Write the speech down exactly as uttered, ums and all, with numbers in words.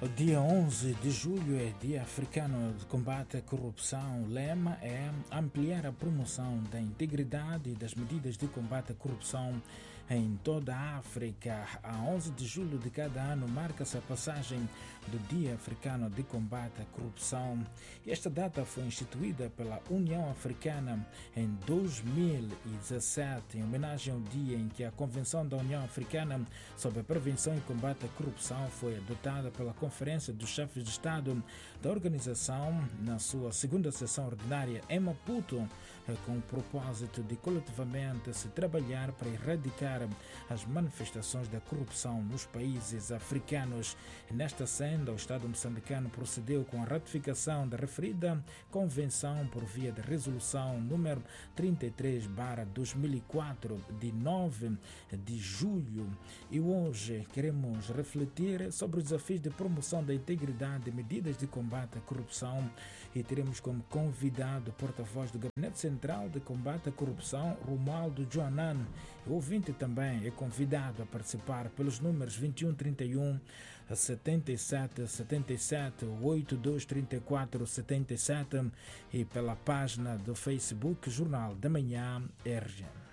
O dia onze de julho é Dia Africano de Combate à Corrupção. O lema é ampliar a promoção da integridade e das medidas de combate à corrupção em toda a África. A onze de julho de cada ano marca-se a passagem do Dia Africano de Combate à Corrupção. Esta data foi instituída pela União Africana em dois mil e dezassete, em homenagem ao dia em que a Convenção da União Africana sobre a Prevenção e Combate à Corrupção foi adotada pela Conferência dos Chefes de Estado da organização na sua segunda sessão ordinária em Maputo, com o propósito de coletivamente se trabalhar para erradicar as manifestações da corrupção nos países africanos. Nesta senda, o Estado moçambicano procedeu com a ratificação da referida convenção por via de resolução número trinta e três barra dois mil e quatro, de nove de julho. E hoje queremos refletir sobre os desafios de promoção da integridade e medidas de combate à corrupção, e teremos como convidado o porta-voz do Gabinete Central de Combate à Corrupção, Romualdo Joanan. O ouvinte também é convidado a participar pelos números vinte e um trinta e um, setenta e sete setenta e sete, oitenta e dois trinta e quatro setenta e sete e pela página do Facebook Jornal da Manhã R G.